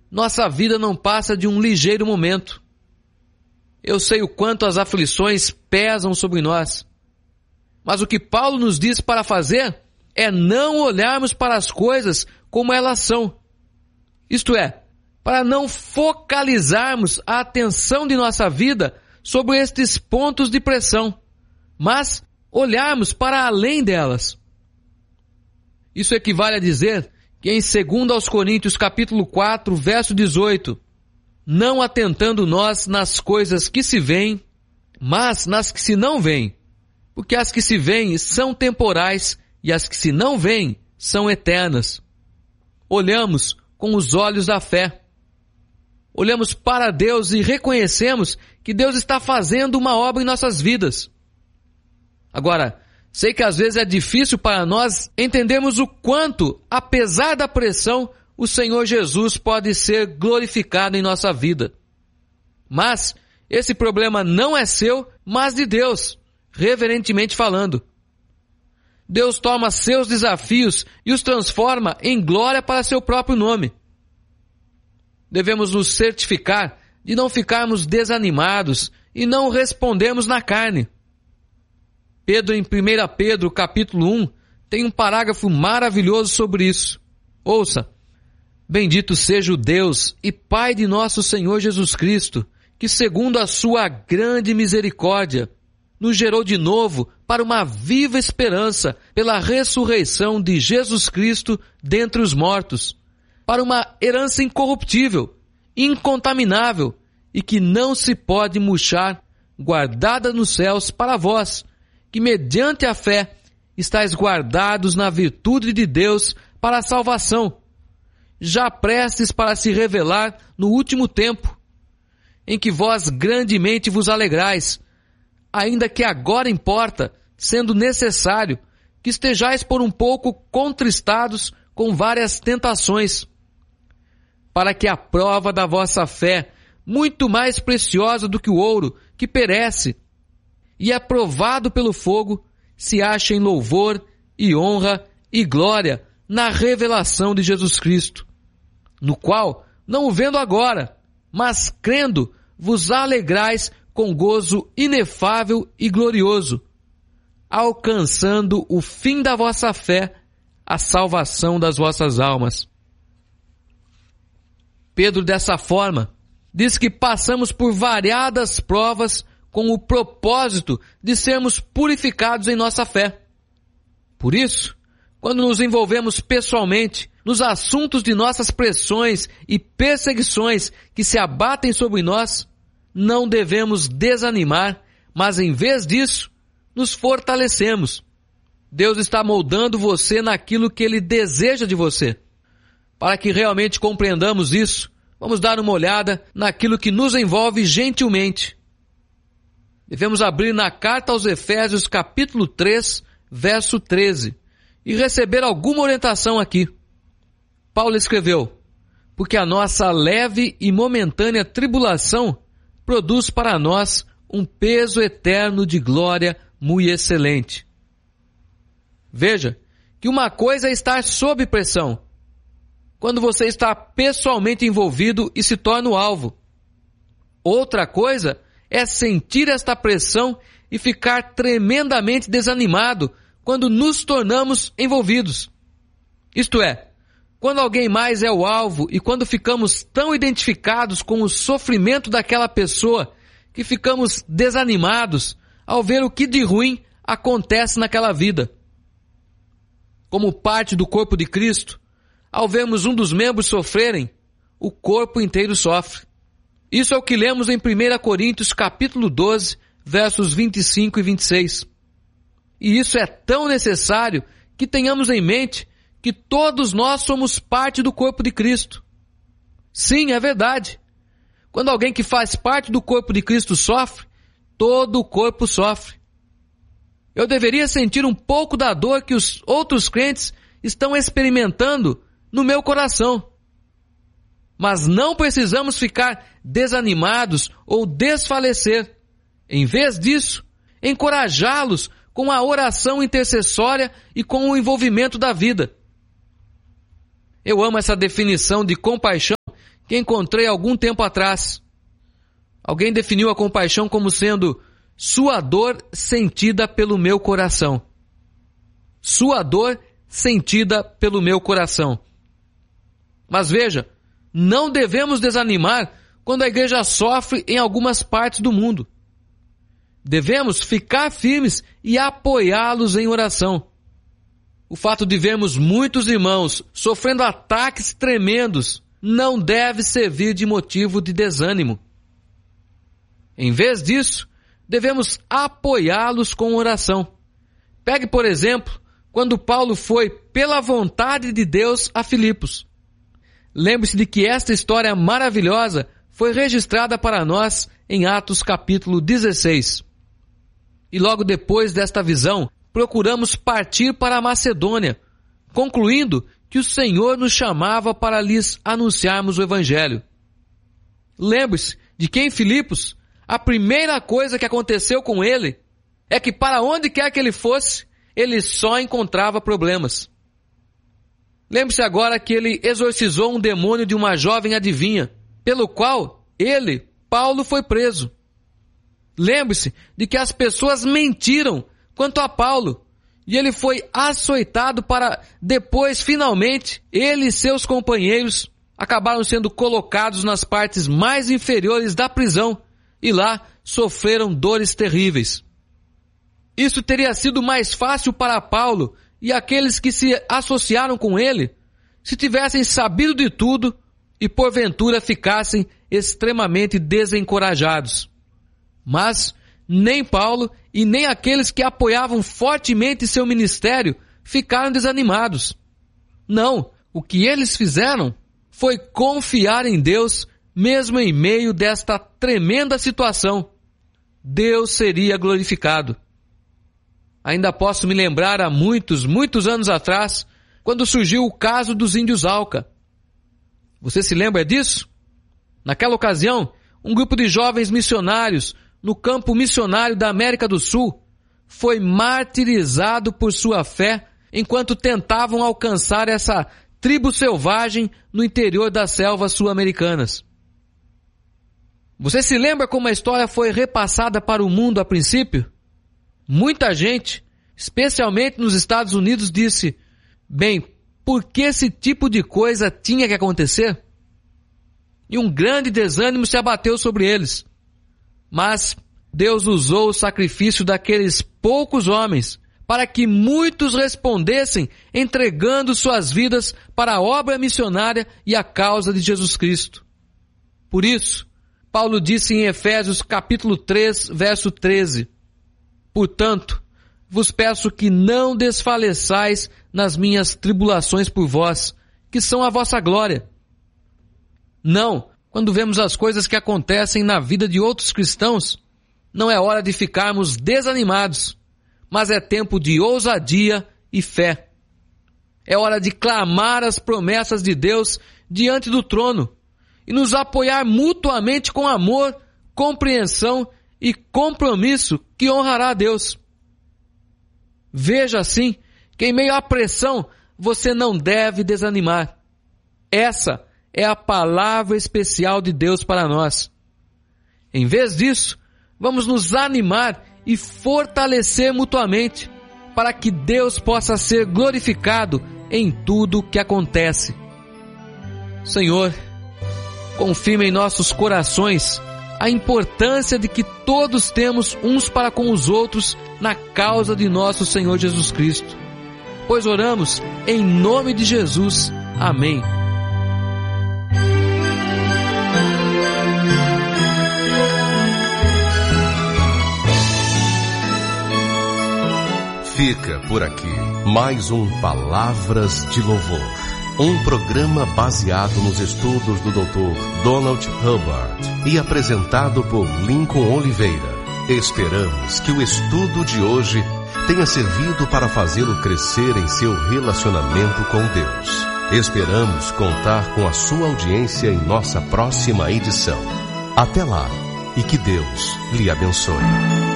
nossa vida não passa de um ligeiro momento. Eu sei o quanto as aflições pesam sobre nós. Mas o que Paulo nos diz para fazer é não olharmos para as coisas como elas são. Isto é, para não focalizarmos a atenção de nossa vida sobre estes pontos de pressão, mas olharmos para além delas. Isso equivale a dizer que em 2 Coríntios capítulo 4, verso 18, não atentando nós nas coisas que se veem, mas nas que se não veem, porque as que se veem são temporais e as que se não veem são eternas. Olhamos com os olhos da fé. Olhamos para Deus e reconhecemos que Deus está fazendo uma obra em nossas vidas. Agora, sei que às vezes é difícil para nós entendermos o quanto, apesar da pressão, o Senhor Jesus pode ser glorificado em nossa vida. Mas esse problema não é seu, mas de Deus, reverentemente falando. Deus toma seus desafios e os transforma em glória para seu próprio nome. Devemos nos certificar de não ficarmos desanimados e não respondermos na carne. Pedro, em 1 Pedro, capítulo 1, tem um parágrafo maravilhoso sobre isso. Ouça. Bendito seja o Deus e Pai de nosso Senhor Jesus Cristo, que segundo a sua grande misericórdia, nos gerou de novo para uma viva esperança pela ressurreição de Jesus Cristo dentre os mortos, para uma herança incorruptível, incontaminável e que não se pode murchar, guardada nos céus para vós, que mediante a fé estáis guardados na virtude de Deus para a salvação, já prestes para se revelar no último tempo, em que vós grandemente vos alegrais, ainda que agora importa, sendo necessário, que estejais por um pouco contristados com várias tentações, para que a prova da vossa fé, muito mais preciosa do que o ouro, que perece, e é provado pelo fogo, se ache em louvor e honra e glória na revelação de Jesus Cristo, no qual, não o vendo agora, mas crendo, vos alegrais com gozo inefável e glorioso, alcançando o fim da vossa fé, a salvação das vossas almas. Pedro, dessa forma, diz que passamos por variadas provas com o propósito de sermos purificados em nossa fé. Por isso, quando nos envolvemos pessoalmente nos assuntos de nossas pressões e perseguições que se abatem sobre nós, não devemos desanimar, mas em vez disso, nos fortalecemos. Deus está moldando você naquilo que Ele deseja de você. Para que realmente compreendamos isso, vamos dar uma olhada naquilo que nos envolve gentilmente. Devemos abrir na carta aos Efésios, capítulo 3, verso 13, e receber alguma orientação aqui. Paulo escreveu: porque a nossa leve e momentânea tribulação produz para nós um peso eterno de glória muito excelente. Veja que uma coisa é estar sob pressão, quando você está pessoalmente envolvido e se torna o alvo. Outra coisa é sentir esta pressão e ficar tremendamente desanimado quando nos tornamos envolvidos. Isto é, quando alguém mais é o alvo e quando ficamos tão identificados com o sofrimento daquela pessoa que ficamos desanimados ao ver o que de ruim acontece naquela vida. Como parte do corpo de Cristo, ao vermos um dos membros sofrerem, o corpo inteiro sofre. Isso é o que lemos em 1 Coríntios capítulo 12, versos 25 e 26. E isso é tão necessário que tenhamos em mente que todos nós somos parte do corpo de Cristo. Sim, é verdade. Quando alguém que faz parte do corpo de Cristo sofre, todo o corpo sofre. Eu deveria sentir um pouco da dor que os outros crentes estão experimentando no meu coração. Mas não precisamos ficar desanimados ou desfalecer. Em vez disso, encorajá-los com a oração intercessória e com o envolvimento da vida. Eu amo essa definição de compaixão que encontrei algum tempo atrás. Alguém definiu a compaixão como sendo sua dor sentida pelo meu coração. Sua dor sentida pelo meu coração. Mas veja, não devemos desanimar quando a igreja sofre em algumas partes do mundo. Devemos ficar firmes e apoiá-los em oração. O fato de vermos muitos irmãos sofrendo ataques tremendos não deve servir de motivo de desânimo. Em vez disso, devemos apoiá-los com oração. Pegue, por exemplo, quando Paulo foi, pela vontade de Deus, a Filipos. Lembre-se de que esta história maravilhosa foi registrada para nós em Atos capítulo 16. E logo depois desta visão, procuramos partir para a Macedônia, concluindo que o Senhor nos chamava para lhes anunciarmos o Evangelho. Lembre-se de que em Filipos, a primeira coisa que aconteceu com ele é que para onde quer que ele fosse, ele só encontrava problemas. Lembre-se agora que ele exorcizou um demônio de uma jovem adivinha, pelo qual ele, Paulo, foi preso. Lembre-se de que as pessoas mentiram quanto a Paulo, e ele foi açoitado para depois, finalmente, ele e seus companheiros acabaram sendo colocados nas partes mais inferiores da prisão, e lá sofreram dores terríveis. Isso teria sido mais fácil para Paulo e aqueles que se associaram com ele se tivessem sabido de tudo e porventura ficassem extremamente desencorajados. Mas nem Paulo e nem aqueles que apoiavam fortemente seu ministério ficaram desanimados. Não, o que eles fizeram foi confiar em Deus mesmo em meio desta tremenda situação. Deus seria glorificado. Ainda posso me lembrar há muitos anos atrás, quando surgiu o caso dos índios Auca. Você se lembra disso? Naquela ocasião, um grupo de jovens missionários no campo missionário da América do Sul foi martirizado por sua fé enquanto tentavam alcançar essa tribo selvagem no interior das selvas sul-americanas. Você se lembra como a história foi repassada para o mundo a princípio? Muita gente, especialmente nos Estados Unidos, disse: bem, por que esse tipo de coisa tinha que acontecer? E um grande desânimo se abateu sobre eles. Mas Deus usou o sacrifício daqueles poucos homens para que muitos respondessem entregando suas vidas para a obra missionária e a causa de Jesus Cristo. Por isso, Paulo disse em Efésios capítulo 3, verso 13: portanto, vos peço que não desfaleçais nas minhas tribulações por vós, que são a vossa glória. Não, quando vemos as coisas que acontecem na vida de outros cristãos, não é hora de ficarmos desanimados, mas é tempo de ousadia e fé. É hora de clamar as promessas de Deus diante do trono e nos apoiar mutuamente com amor, compreensão e compromisso que honrará a Deus. Veja assim que em meio à pressão você não deve desanimar. Essa é a palavra especial de Deus para nós. Em vez disso, vamos nos animar e fortalecer mutuamente para que Deus possa ser glorificado em tudo o que acontece. Senhor, confirma em nossos corações a importância de que todos temos uns para com os outros na causa de nosso Senhor Jesus Cristo. Pois oramos em nome de Jesus. Amém. Fica por aqui mais um Palavras de Louvor, um programa baseado nos estudos do Dr. Donald Hubbard e apresentado por Lincoln Oliveira. Esperamos que o estudo de hoje tenha servido para fazê-lo crescer em seu relacionamento com Deus. Esperamos contar com a sua audiência em nossa próxima edição. Até lá e que Deus lhe abençoe.